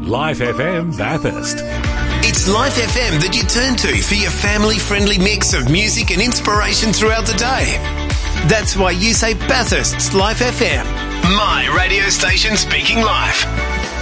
Life FM Bathurst. It's Life FM that you turn to for your family-friendly mix of music and inspiration throughout the day. That's why you say Bathurst's Life FM. My radio station speaking life.